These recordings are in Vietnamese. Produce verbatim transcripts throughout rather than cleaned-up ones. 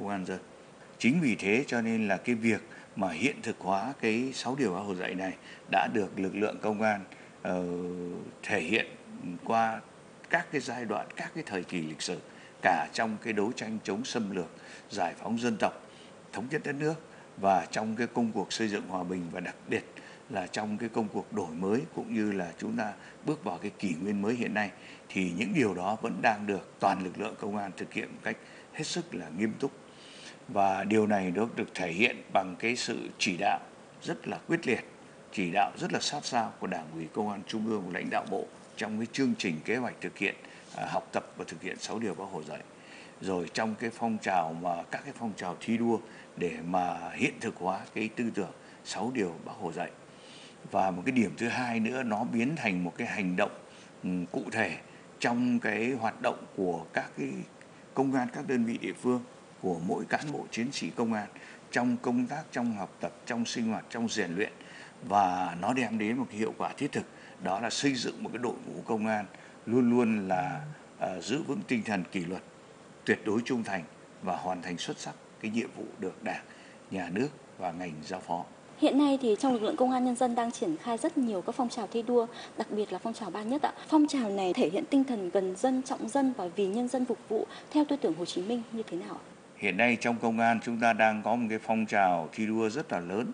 công an dân. Chính vì thế cho nên là cái việc mà hiện thực hóa cái sáu điều Bác Hồ dạy này đã được lực lượng công an uh, thể hiện qua các cái giai đoạn, các cái thời kỳ lịch sử, cả trong cái đấu tranh chống xâm lược, giải phóng dân tộc, thống nhất đất nước, và trong cái công cuộc xây dựng hòa bình, và đặc biệt là trong cái công cuộc đổi mới cũng như là chúng ta bước vào cái kỷ nguyên mới hiện nay, thì những điều đó vẫn đang được toàn lực lượng công an thực hiện một cách hết sức là nghiêm túc. Và điều này nó được thể hiện bằng cái sự chỉ đạo rất là quyết liệt, chỉ đạo rất là sát sao của Đảng ủy Công an Trung ương và lãnh đạo Bộ trong cái chương trình kế hoạch thực hiện, à, học tập và thực hiện sáu điều Bác Hồ dạy. Rồi trong cái phong trào mà các cái phong trào thi đua để mà hiện thực hóa cái tư tưởng sáu điều Bác Hồ dạy. Và một cái điểm thứ hai nữa, nó biến thành một cái hành động um, cụ thể trong cái hoạt động của các cái công an các đơn vị địa phương, của mỗi cán bộ chiến sĩ công an trong công tác, trong học tập, trong sinh hoạt, trong rèn luyện. Và nó đem đến một cái hiệu quả thiết thực, đó là xây dựng một cái đội ngũ công an luôn luôn là uh, giữ vững tinh thần kỷ luật, tuyệt đối trung thành và hoàn thành xuất sắc cái nhiệm vụ được Đảng, Nhà nước và ngành giao phó. Hiện nay thì trong lực lượng công an nhân dân đang triển khai rất nhiều các phong trào thi đua, đặc biệt là phong trào Ba Nhất ạ. Phong trào này thể hiện tinh thần gần dân, trọng dân và vì nhân dân phục vụ theo tư tưởng Hồ Chí Minh như thế nào ạ? Hiện nay trong công an chúng ta đang có một cái phong trào thi đua rất là lớn,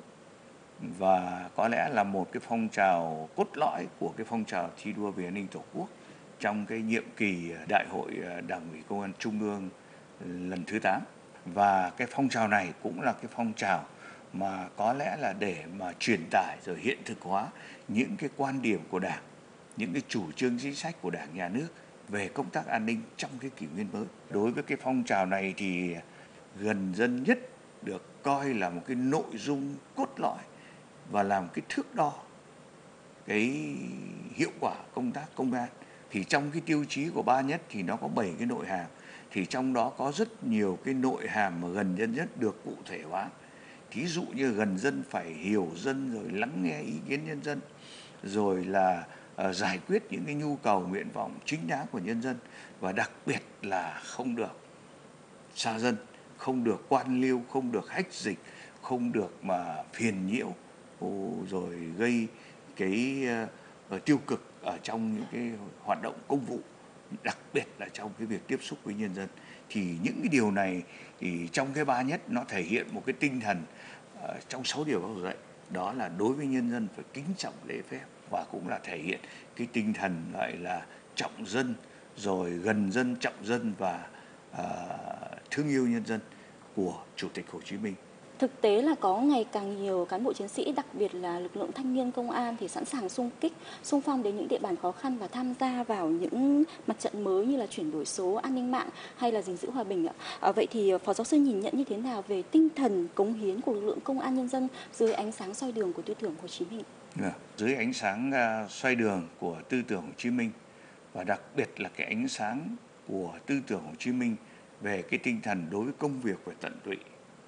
và có lẽ là một cái phong trào cốt lõi của cái phong trào thi đua vì an ninh Tổ quốc trong cái nhiệm kỳ Đại hội Đảng ủy Công an Trung ương lần thứ tám. Và cái phong trào này cũng là cái phong trào mà có lẽ là để mà truyền tải rồi hiện thực hóa những cái quan điểm của Đảng, những cái chủ trương chính sách của Đảng, Nhà nước về công tác an ninh trong cái kỷ nguyên mới. Đối với cái phong trào này thì gần dân nhất được coi là một cái nội dung cốt lõi và làm cái thước đo cái hiệu quả công tác công an. Thì trong cái tiêu chí của Ba Nhất thì nó có bảy cái nội hàm, thì trong đó có rất nhiều cái nội hàm mà gần dân nhất được cụ thể hóa. Thí dụ như gần dân phải hiểu dân, rồi lắng nghe ý kiến nhân dân, rồi là uh, giải quyết những cái nhu cầu nguyện vọng chính đáng của nhân dân, và đặc biệt là không được xa dân, không được quan liêu, không được hách dịch, không được mà phiền nhiễu rồi gây cái uh, tiêu cực ở trong những cái hoạt động công vụ, đặc biệt là trong cái việc tiếp xúc với nhân dân. Thì những cái điều này thì trong cái Ba Nhất nó thể hiện một cái tinh thần uh, trong sáu điều Bác Hồ dạy, đó là đối với nhân dân phải kính trọng lễ phép, và cũng là thể hiện cái tinh thần gọi là trọng dân, rồi gần dân, trọng dân và uh, thương yêu nhân dân của Chủ tịch Hồ Chí Minh. Thực tế là có ngày càng nhiều cán bộ chiến sĩ, đặc biệt là lực lượng thanh niên công an thì sẵn sàng xung kích, xung phong đến những địa bàn khó khăn và tham gia vào những mặt trận mới như là chuyển đổi số, an ninh mạng hay là gìn giữ hòa bình ạ. À, vậy thì Phó Giáo sư nhìn nhận như thế nào về tinh thần cống hiến của lực lượng công an nhân dân dưới ánh sáng soi đường của tư tưởng Hồ Chí Minh? Yeah. Dưới ánh sáng uh, soi đường của tư tưởng Hồ Chí Minh, và đặc biệt là cái ánh sáng của tư tưởng Hồ Chí Minh về cái tinh thần đối với công việc phải tận tụy.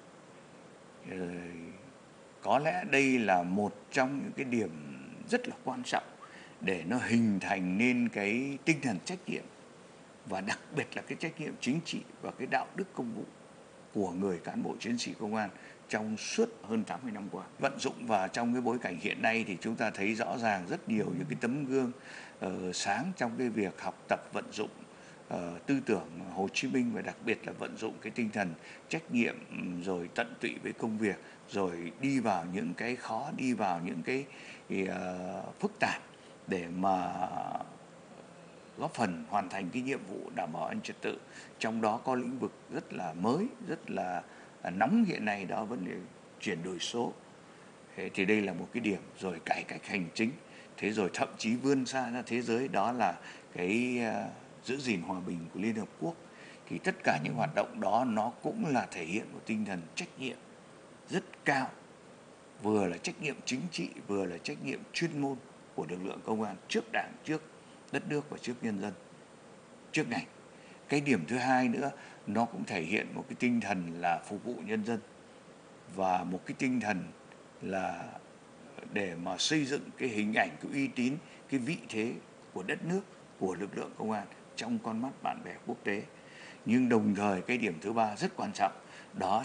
Có lẽ đây là một trong những cái điểm rất là quan trọng để nó hình thành nên cái tinh thần trách nhiệm, và đặc biệt là cái trách nhiệm chính trị và cái đạo đức công vụ của người cán bộ chiến sĩ công an trong suốt hơn tám mươi năm qua. Vận dụng vào trong cái bối cảnh hiện nay thì chúng ta thấy rõ ràng rất nhiều những cái tấm gương uh, sáng trong cái việc học tập vận dụng uh, tư tưởng Hồ Chí Minh, và đặc biệt là vận dụng cái tinh thần trách nhiệm, rồi tận tụy với công việc, rồi đi vào những cái khó, đi vào những cái uh, phức tạp để mà góp phần hoàn thành cái nhiệm vụ đảm bảo an ninh trật tự. Trong đó có lĩnh vực rất là mới, rất là nóng hiện nay, đó vấn đề chuyển đổi số. Thế thì đây là một cái điểm, rồi cải cách hành chính, thế rồi thậm chí vươn xa ra thế giới, đó là cái uh, giữ gìn hòa bình của Liên Hợp Quốc. Thì tất cả những hoạt động đó nó cũng là thể hiện một tinh thần trách nhiệm rất cao, vừa là trách nhiệm chính trị, vừa là trách nhiệm chuyên môn của lực lượng công an trước Đảng, trước đất nước và trước nhân dân, trước ngành. Cái điểm thứ hai nữa, nó cũng thể hiện một cái tinh thần là phục vụ nhân dân, và một cái tinh thần là để mà xây dựng cái hình ảnh, cái uy tín, cái vị thế của đất nước, của lực lượng công an trong con mắt bạn bè quốc tế. Nhưng đồng thời cái điểm thứ ba rất quan trọng, Đó